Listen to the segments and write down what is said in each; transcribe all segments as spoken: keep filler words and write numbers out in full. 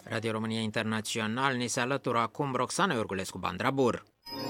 Radio România Internațional ni se alătură acum Roxana Iorgulescu Bandrabur.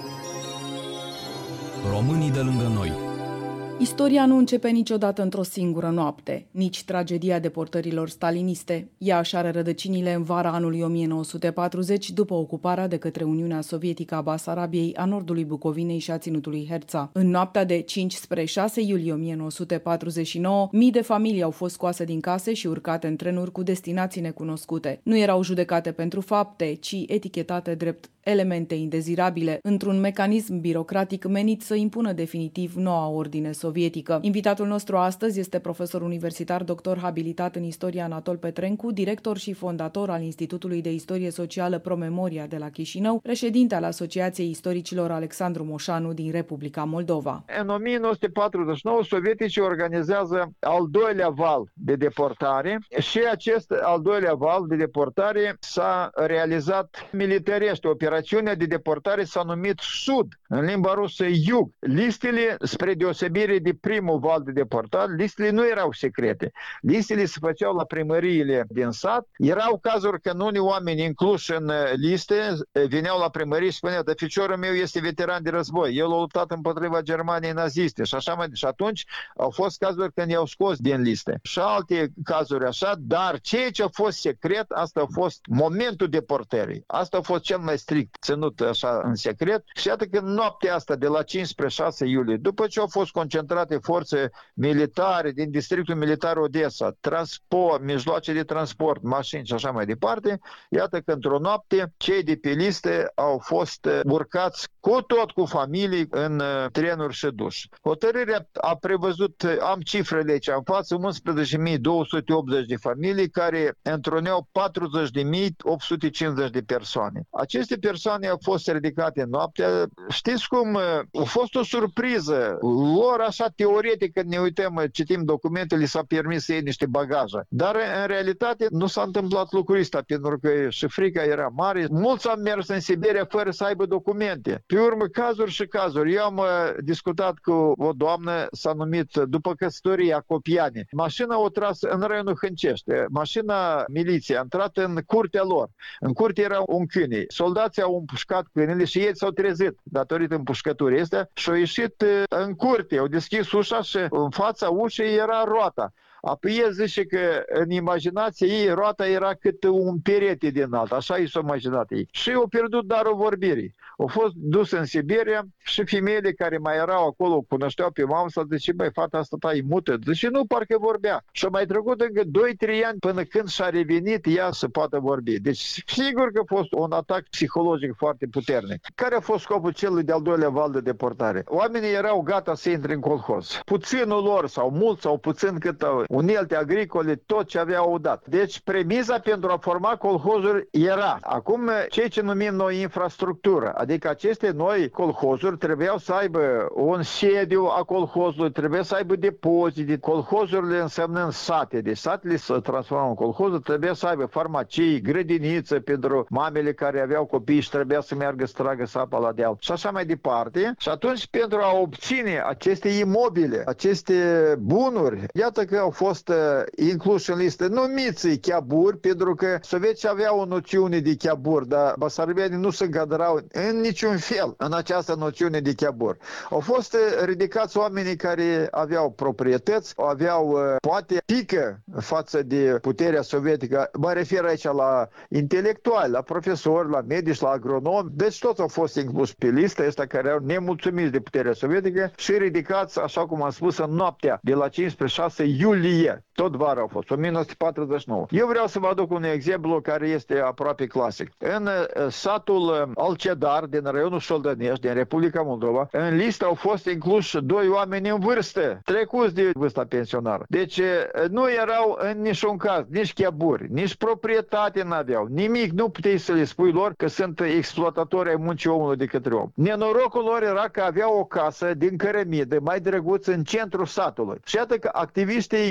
Românii de lângă noi. Istoria nu începe niciodată într-o singură noapte, nici tragedia deportărilor staliniste. Ea își are rădăcinile în vara anului o mie nouă sute patruzeci, după ocuparea de către Uniunea Sovietică a Basarabiei, a nordului Bucovinei și a ținutului Herța. În noaptea de cinci spre șase iulie o mie nouă sute patruzeci și nouă, mii de familii au fost scoase din case și urcate în trenuri cu destinații necunoscute. Nu erau judecate pentru fapte, ci etichetate drept elemente indezirabile, într-un mecanism birocratic menit să impună definitiv noua ordine sovietică. Invitatul nostru astăzi este profesor universitar, doctor habilitat în istorie Anatol Petrencu, director și fondator al Institutului de Istorie Socială Promemoria de la Chișinău, președinte al Asociației Istoricilor Alexandru Moșanu din Republica Moldova. În o mie nouă sute patruzeci și nouă, sovieticii organizează al doilea val de deportare și acest al doilea val de deportare s-a realizat militarește. Operațiunea de deportare s-a numit Sud, în limba rusă Iug. Listele, spre deosebire de primul val de deportare, listele nu erau secrete. Listele se făceau la primăriile din sat. Erau cazuri când unii oameni incluși în liste veneau la primărie și spuneau: "Dar ficiorul meu este veteran de război, el a luptat împotriva Germaniei naziste" și așa mai. Și atunci au fost cazuri când i-au scos din liste. Și alte cazuri așa, dar ceea ce a fost secret, asta a fost momentul deportării. Asta a fost cel mai strict ținut așa în secret. Și iată că noaptea asta de la cinci spre șase iulie, după ce au fost concentrate forțe militare din districtul militar Odessa, transport, mijloace de transport, mașini și așa mai departe, iată că într-o noapte cei de pe liste au fost urcați cu tot cu familii în trenuri și duși. Hotărârea a prevăzut, am cifrele aici în față, unsprezece mii două sute optzeci de familii care întruneau patruzeci de mii opt sute cincizeci de persoane. Aceste persoane au fost ridicate noaptea. Știți cum? A fost o surpriză. Lor așa teoretic, când ne uităm, citim documentele, s-a permis să iei niște bagaje. Dar în realitate nu s-a întâmplat lucrul ăsta, pentru că și frica era mare. Mulți au mers în Siberia fără să aibă documente. Pe urmă, cazuri și cazuri. Eu am discutat cu o doamnă, s-a numit, după căsătorie, Acopiani. Mașina o tras în raionul Hâncești. Mașina miliției a intrat în curtea lor. În curte era un câine. Soldații au împușcat câinele și ei s-au trezit datorită împușcăturii astea și au ieșit în curte, au deschis ușa și în fața ușii era roata. Apoi el zice că în imaginație ei roata era cât un perete din alt, așa i s-au imaginat ei. Și au pierdut darul vorbirii. Au fost dus în Siberia și femeile care mai erau acolo, cunoșteau pe mamă, să zice: "Băi, fata asta ta e mută." Zice: "Nu, parcă vorbea." Și a mai trecut încă doi trei ani până când și-a revenit ea să poată vorbi. Deci sigur că a fost un atac psihologic foarte puternic. Care a fost scopul celui de-al doilea val de deportare? Oamenii erau gata să intre în colhoz. Puținul lor, sau mult sau puțin cât unelte agricole, tot ce aveau dat. Deci premiza pentru a forma colhozuri era. Acum, ceea ce numim noi infrastructură, adică aceste noi colhozuri trebuiau să aibă un sediu a colhozului, trebuie să aibă depozite. Colhozurile însemnând sate, deci satele să transformau în colhozuri, trebuie să aibă farmacii, grădiniță pentru mamele care aveau copii și trebuia să meargă să tragă sapa la deal și așa mai departe. Și atunci, pentru a obține aceste imobile, aceste bunuri, iată că au fost incluși în listă numiți chiaburi, pentru că sovieții aveau o noțiune de chiabur, dar basarabienii nu se încadrau în niciun fel în această noțiune de chiabur. Au fost ridicați oamenii care aveau proprietăți, aveau poate pică față de puterea sovietică. Mă refer aici la intelectuali, la profesori, la medici, la agronomi. Deci toți au fost incluși pe listă ăsta care erau nemulțumiți de puterea sovietică și ridicați, așa cum am spus, în noaptea de la cinci spre șase iulie. Tot vara au fost, o mie nouă sute patruzeci și nouă. Eu vreau să vă aduc un exemplu care este aproape clasic. În satul Alcedar, din raionul Șoldănești, din Republica Moldova, în listă au fost incluși doi oameni în vârstă, trecuți de vârsta pensionară. Deci nu erau în niciun caz, nici chiaburi, nici proprietate n-aveau, nimic. Nu puteai să le spui lor că sunt exploatatori ai muncii omului de către om. Nenorocul lor era că aveau o casă din cărămidă, mai drăguț, în centrul satului. Și iată că activiștii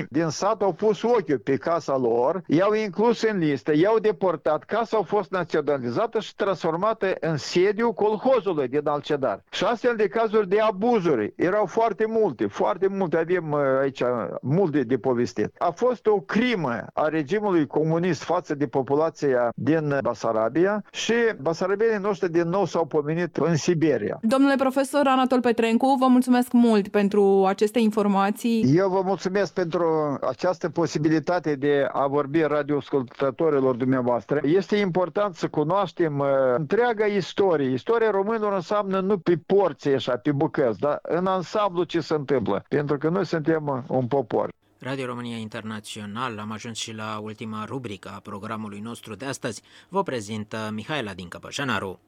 din sat au pus ochiul pe casa lor, i-au inclus în listă, i-au deportat, casa au fost naționalizată și transformată în sediu colhozului din Alcedar. Și astfel de cazuri de abuzuri erau foarte multe, foarte multe, avem aici multe de povestit. A fost o crimă a regimului comunist față de populația din Basarabia și basarabienii noștri din nou s-au pomenit în Siberia. Domnule profesor Anatol Petrencu, vă mulțumesc mult pentru aceste informații. Eu vă mulțumesc pentru această posibilitate de a vorbi radioascultătorilor dumneavoastră. Este important să cunoaștem uh, întreaga istorie. Istoria românilor înseamnă nu pe porții așa, pe bucăți, dar în ansamblu ce se întâmplă, pentru că noi suntem un popor. Radio România Internațional, am ajuns și la ultima rubrică a programului nostru de astăzi. Vă prezintă Mihaela din Căpășănaru.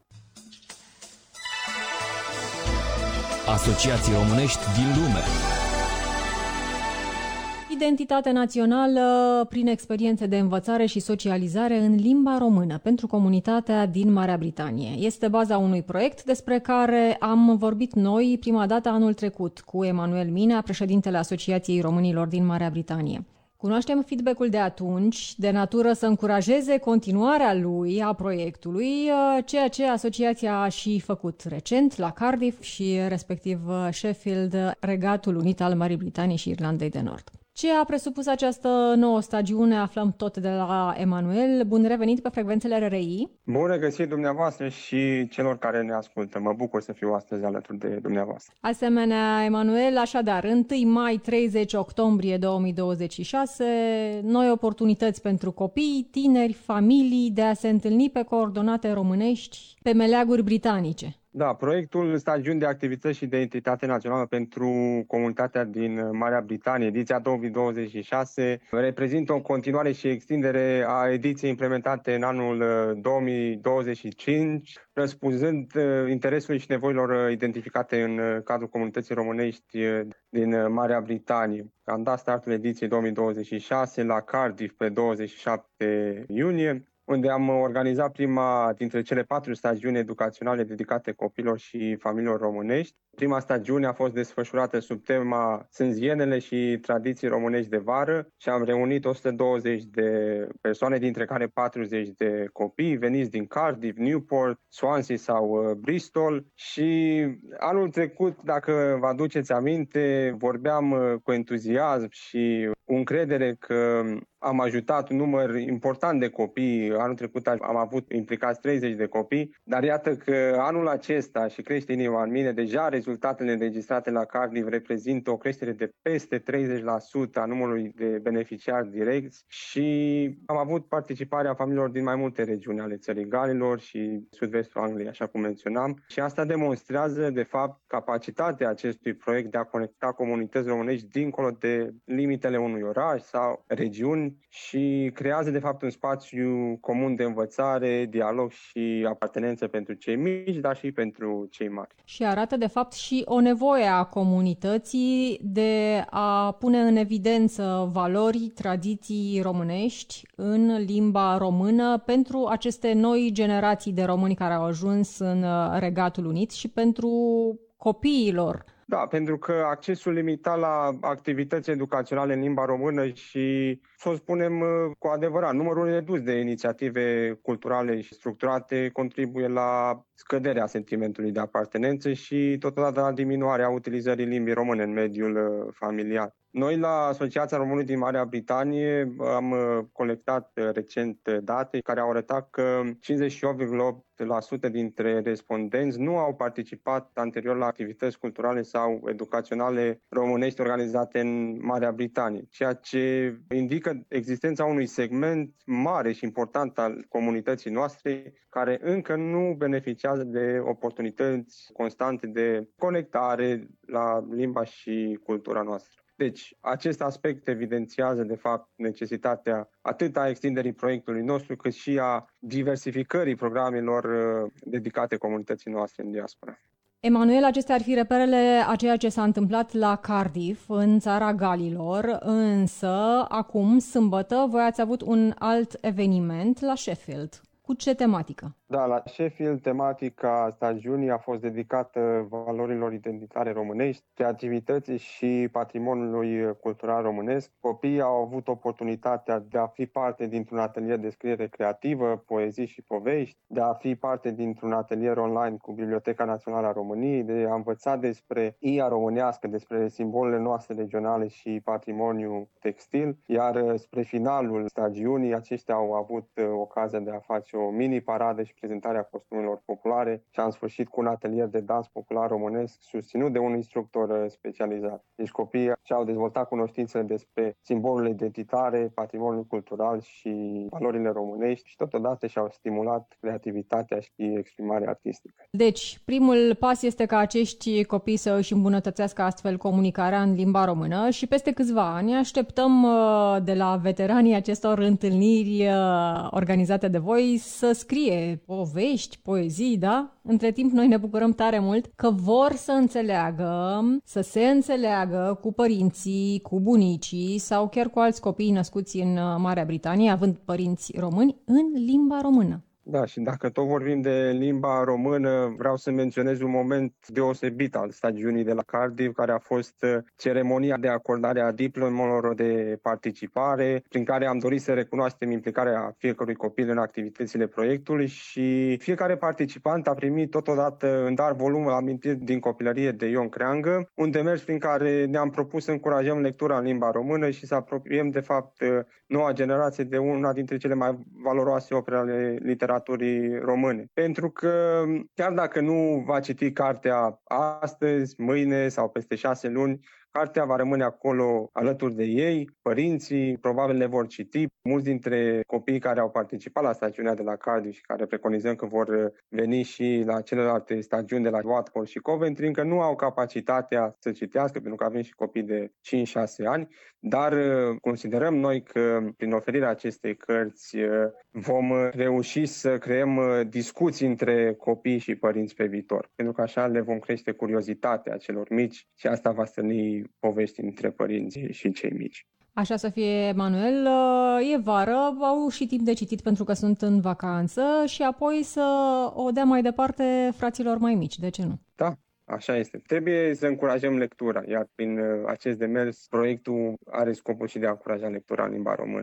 Asociații românești din lume. Identitate națională prin experiențe de învățare și socializare în limba română pentru comunitatea din Marea Britanie. Este baza unui proiect despre care am vorbit noi prima dată anul trecut cu Emanuel Minea, președintele Asociației Românilor din Marea Britanie. Cunoaștem feedback-ul de atunci, de natură să încurajeze continuarea lui, a proiectului, ceea ce asociația a și făcut recent la Cardiff și respectiv Sheffield, Regatul Unit al Marii Britanii și Irlandei de Nord. Ce a presupus această nouă stagiune aflăm tot de la Emanuel. Bun revenit pe frecvențele R R I. Bun regăsit dumneavoastră și celor care ne ascultă. Mă bucur să fiu astăzi alături de dumneavoastră. Asemenea, Emanuel, așadar, întâi mai treizeci octombrie două mii douăzeci și șase, noi oportunități pentru copii, tineri, familii de a se întâlni pe coordonate românești pe meleaguri britanice. Da, proiectul Stagiuni de Activități și de Identitate Națională pentru comunitatea din Marea Britanie, ediția două mii douăzeci și șase, reprezintă o continuare și extindere a ediției implementate în anul două mii douăzeci și cinci, răspunzând interesului și nevoilor identificate în cadrul comunității românești din Marea Britanie. Am dat startul ediției două mii douăzeci și șase la Cardiff pe douăzeci și șapte iunie, unde am organizat prima dintre cele patru stagiuni educaționale dedicate copiilor și familiilor românești. Prima stagiune a fost desfășurată sub tema Sânzienele și tradiții românești de vară și am reunit o sută douăzeci de persoane, dintre care patruzeci de copii veniți din Cardiff, Newport, Swansea sau Bristol. Și anul trecut, dacă vă aduceți aminte, vorbeam cu entuziasm și cu încredere că am ajutat un număr important de copii. Anul trecut am avut implicați treizeci de copii, dar iată că anul acesta, și crește inima în mine, deja rezultatele înregistrate la Cardiff reprezintă o creștere de peste treizeci la sută a numărului de beneficiari direcți și am avut participarea familiilor din mai multe regiuni ale țării Galilor și sud-vestul Angliei, așa cum menționam. Și asta demonstrează, de fapt, capacitatea acestui proiect de a conecta comunități românești dincolo de limitele unui oraș sau regiuni și creează, de fapt, un spațiu comun de învățare, dialog și apartenență pentru cei mici, dar și pentru cei mari. Și arată, de fapt, și o nevoie a comunității de a pune în evidență valori, tradiții românești în limba română pentru aceste noi generații de români care au ajuns în Regatul Unit și pentru copiilor. Da, pentru că accesul limitat la activități educaționale în limba română și, să o spunem cu adevărat, numărul redus de inițiative culturale și structurate contribuie la scăderea sentimentului de apartenență și totodată la diminuarea utilizării limbii române în mediul familial. Noi la Asociația Românilor din Marea Britanie am colectat recent date care au arătat că cincizeci și opt virgulă opt la sută dintre respondenți nu au participat anterior la activități culturale sau educaționale românești organizate în Marea Britanie, ceea ce indică existența unui segment mare și important al comunității noastre care încă nu beneficiază de oportunități constante de conectare la limba și cultura noastră. Deci, acest aspect evidențiază, de fapt, necesitatea atât a extinderii proiectului nostru, cât și a diversificării programelor dedicate comunității noastre în diaspora. Emanuel, acestea ar fi reperele a ceea ce s-a întâmplat la Cardiff, în țara Galilor, însă, acum, sâmbătă, voi ați avut un alt eveniment la Sheffield. Cu ce tematică? Da, la Sheffield, tematica stagiunii a fost dedicată valorilor identitare românești, creativității și patrimoniului cultural românesc. Copiii au avut oportunitatea de a fi parte dintr-un atelier de scriere creativă, poezii și povești, de a fi parte dintr-un atelier online cu Biblioteca Națională a României, de a învăța despre I A românească, despre simbolele noastre regionale și patrimoniu textil, iar spre finalul stagiunii aceștia au avut ocazia de a face o mini-paradă și prezentarea costumelor populare și am sfârșit cu un atelier de dans popular românesc susținut de un instructor specializat. Deci copiii și-au dezvoltat cunoștințele despre simbolurile identitare, patrimoniul cultural și valorile românești și totodată și-au stimulat creativitatea și exprimarea artistică. Deci, primul pas este ca acești copii să își îmbunătățească astfel comunicarea în limba română și peste câțiva ani așteptăm de la veteranii acestor întâlniri organizate de voi să scrie povești, poezii, da? Între timp, noi ne bucurăm tare mult că vor să înțeleagă, să se înțeleagă cu părinții, cu bunicii sau chiar cu alți copii născuți în Marea Britanie, având părinți români, în limba română. Da, și dacă tot vorbim de limba română, vreau să menționez un moment deosebit al stagiunii de la Cardiff, care a fost ceremonia de acordare a diplomelor de participare, prin care am dorit să recunoaștem implicarea fiecărui copil în activitățile proiectului și fiecare participant a primit totodată în dar volumul amintiri din copilărie de Ion Creangă, un demers prin care ne-am propus să încurajăm lectura în limba română și să apropiem, de fapt, noua generație de una dintre cele mai valoroase opere ale literaturii române. Pentru că chiar dacă nu va citi cartea astăzi, mâine sau peste șase luni, cartea va rămâne acolo alături de ei, părinții probabil le vor citi. Mulți dintre copiii care au participat la stagiunea de la Cardiff și care preconizăm că vor veni și la celelalte stagiuni de la Watford și Coventry încă nu au capacitatea să citească, pentru că avem și copii de cinci șase ani, dar considerăm noi că prin oferirea acestei cărți vom reuși să creăm discuții între copii și părinți pe viitor, pentru că așa le vom crește curiozitatea celor mici și asta va stârni povești între părinți și cei mici. Așa să fie, Manuel, e vară, au și timp de citit pentru că sunt în vacanță și apoi să o dea mai departe fraților mai mici, de ce nu? Da, așa este. Trebuie să încurajăm lectura, iar prin acest demers proiectul are scopul și de a încuraja lectura în limba română.